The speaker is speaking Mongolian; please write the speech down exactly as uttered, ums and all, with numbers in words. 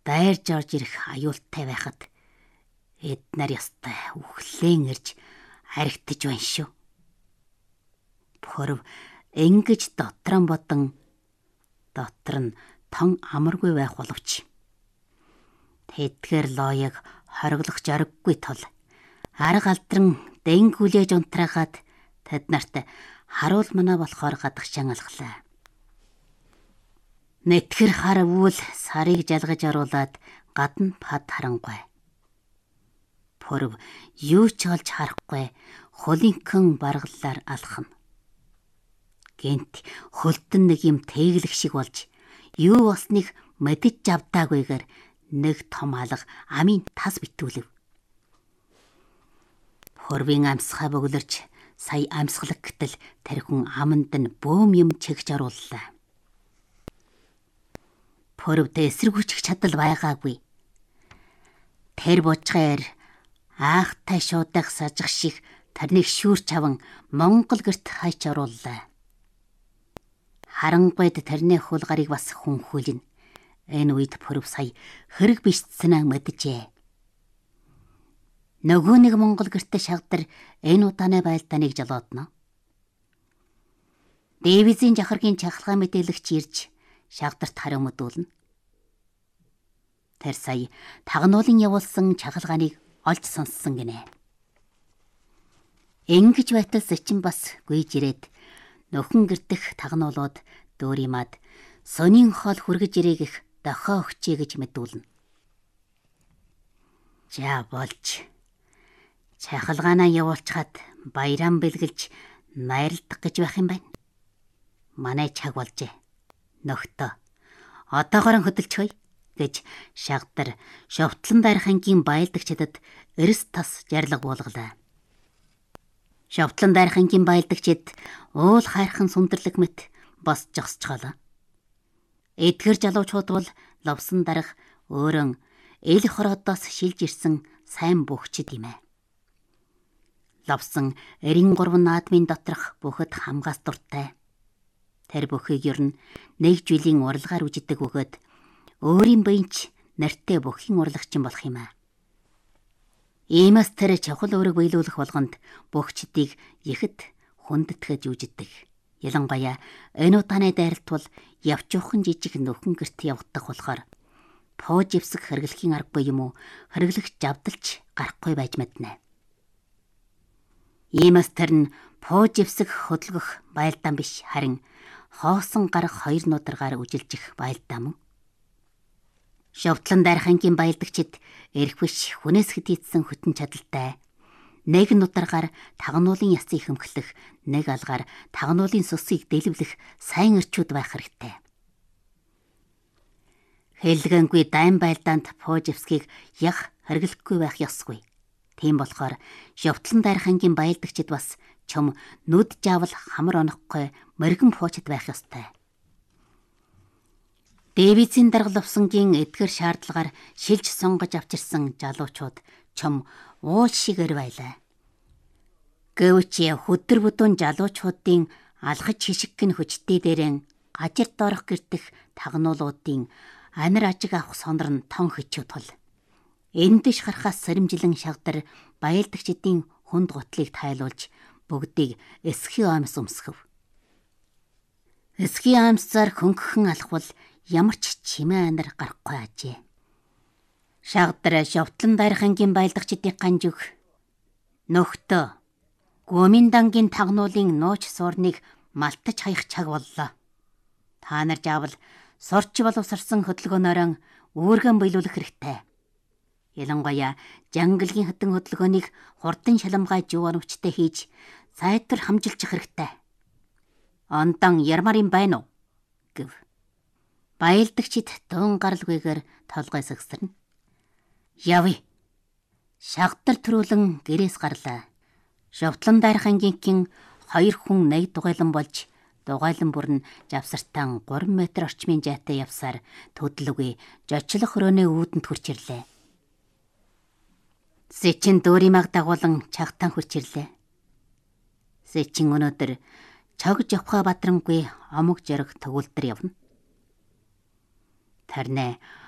дайрж орж ирэх аюултай байхад эднэр ястай үхлэн ирж харигдаж байна шүү. Пүрв ингэж дотрон бодон дотор нь тон амаргүй байх боловч тэдгээр лоёг хориглох жарггүй тул арга алдран дэнг хүлээж унтраагаад тэд нарт харуул манаа болохоор гадагшаан алхлаа. Нэтгэр хар өвөл сарыг жалгаж оруулаад гадна пад харангуй. Пүрв юу ч олж харахгүй хулинкэн баргаллаар алхам. Гэнт хөлтөн нэг юм тэглэх шиг болж юу болсныг мэдэж авдаагүйгээр нэг том алга амийн тас битүүлв. Пүрвийн амсгаа бөглөрч сая амсгалаг гэтэл тэр хүн аманд нь бөөм юм чигч орууллаа. Пүрвд эсэргүүцэх чадал байгаагүй. Тэр бужгаар аахтай шуудах сажих шиг тэрнийг шүүрч аван Монгол гэрт хайч орууллаа. Харангуйд тэрний хулгарыг бас хүнхүүлнэ. Энэ үед Пүрв сая хэрэг бишцснээ мэджээ. Нөгөө нэг Монгол гэрт шагдар энэ удааны байлдааныг жолоодно. Дэвизийн жахаргийн чахалгаа мэдээлэгч ирж шагдарт хариу мэдүүлнэ. Тэр сая тагнуулын явуулсан чахалгааныг олж сонссон гинэ. Ингэж байтал Сэчин бас гүйж ирээд нөхөн гэртэх тагнуулууд дөөримад сонин хоол хүргэж ирээг их дохоо өгчээ гэж мэдүүлнэ. За болж чахалгаанаа явуулчаад баяран бэлгэлж найралдах гэж байх юм байна. Манай чаг болжээ. Нөхдөө одоогоор хөдөлчихөе гэж шагдар Шовтлон дайрах ангийн байлдагчдад эрс тас жарлаг буулгалаа. Шовтлон дайрах ангийн байлдагчид уул хайрхан сүндэрлэг мэт бос жогсчоолоо. Эдгэр жалуучууд бол ловсон дарах өөрөн эл хороодоос шилж ирсэн сайн бөхчд юм ээ. Ловсон эрин гурван наадмын доторх бүхэд хамгаас дуртай. Тэр бүхийг ер нь нэг жилийн уралгаар үждэг бөгөөд өөрийн биенч нартай бүхийн урлагчин болох юм аа. Иймээс тэр чавхал өөрөг биелүүлэх болгонд бөхчдийг ихэд хүндэтгэж үждэг. Ялангуяа энэ удааны дайралт бол явчуухан жижиг нөхөн гэрт явагдах болохоор пууж ивсэх хэрэглэхийн аргагүй юм уу хэрэглэх завдалч гарахгүй байж мэднэ. Иймээс тэр нь пууж ивсэх хөдөлгөх байлдаан биш харин хоосон гарах хоёр нударгаар үжилжих байлдаан мөн. Шовтлон дайрах ангийн байлдагчид эрх биш хүнээс хэтийдсэн хөтөн чадалтай. Нэг нударгаар тагнуулын ясыг хөмхлөх, нэг алгаар тагнуулын сүсийг дэлбэлэх сайн эрчүүд байх хэрэгтэй. Хэлгэнгүй дайн байлдаанд Пуужевскийг яг хэрэглэхгүй байх ёсгүй. Тийм болохоор Шовтлон дайрах ангийн байлдагчид бас чөм нүд жаавал хамар онохгүй мэрэгэн пуучд байх ёстой. Дэвизийн даргалавсангийн эдгэр шаардлагаар шилж сонгож авчирсан жалуучууд чөм уул шиг өрвайлаа. Гэвч хөдөр бүдүүн жалуучуудын алхаж хишигхэн хүчтэй дээрэн гажир доорох гэртэх тагнуулуудын анир ажиг авах сонор нь тон хичүү тул. Эндэж гарахаас сэрэмжилэн шагдар баялдагчдын хүнд гутлыг тайлуулж бүгдийг эсхий аамс өмсгөв. Эсхий аамсаар хөнгөн алхвал ямар ч чимээ анир гарахгүй ажээ. Шагдар Шовтлон дайрах ангийн баялдагчдын ганж өг нөхдөө Гүминдангийн тагнуулын нууч суурныг малтаж хаях чаг боллоо. Та нар жаавал сурч боловсрсан хөдөлгөөнөөрөө үүргэн биелүүлэх хэрэгтэй. Ялангуяа жангалгийн хатан хөдөлгөөнийг хурдан шаламгай жуун өвчтэй хийж сайтар хамжилчих хэрэгтэй. Ондан ярмаар юм байна уу? Гэв. Баялдагчид дуун гаралгүйгээр толгой сагсарна. Явъя. Шагдар төрүүлэн гэрээс гарлаа. Шовтлон дайрах ангийнхэн хоёр хүн нэг дугайлан болж дугайлан бүр нь завсартан гурван метр орчмын жайтай явсаар төдлөгүй жочлох өрөөний үүдэнд хурч ирлээ. Сэчин дөөримаг дагуулan чагтаан хурч ирлээ. Сэчин өнөөдөр чогж явхаа бадрангүй омог жорог төгөлдөр явна. Тарнэ